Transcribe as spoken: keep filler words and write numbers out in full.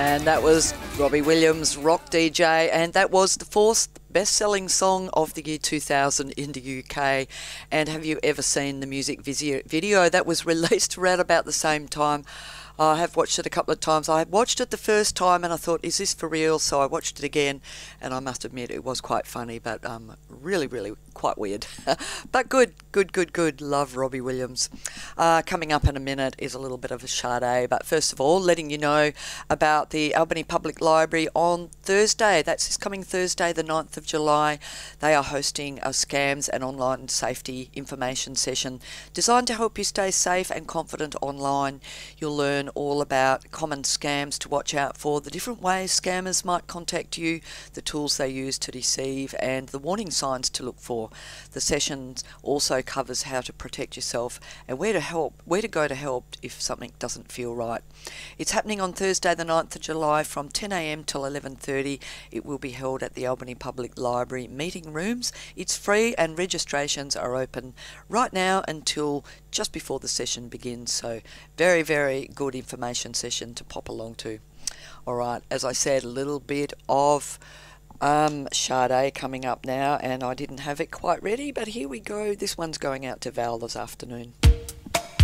And that was Robbie Williams, Rock D J, and that was the fourth best-selling song of the year two thousand in the U K. And have you ever seen the music video that was released around about the same time? I have watched it a couple of times. I watched it the first time and I thought, is this for real? So I watched it again, and I must admit it was quite funny, but um, really, really quite weird. But good, good, good, good. Love Robbie Williams. Uh, coming up in a minute is a little bit of a Sade, but first of all, letting you know about the Albany Public Library on Thursday. That's this coming Thursday, the ninth of July. They are hosting a scams and online safety information session designed to help you stay safe and confident online. You'll learn all about common scams to watch out for, the different ways scammers might contact you, the tools they use to deceive, and the warning signs to look for. The session also covers how to protect yourself and where to help, where to go to help if something doesn't feel right. It's happening on Thursday the ninth of July from ten a m till eleven thirty. It will be held at the Albany Public Library meeting rooms. It's free and registrations are open right now until just before the session begins. So very, very good information session to pop along to. All right, as I said, a little bit of um, Sade coming up now, and I didn't have it quite ready, but here we go. This one's going out to Val this afternoon.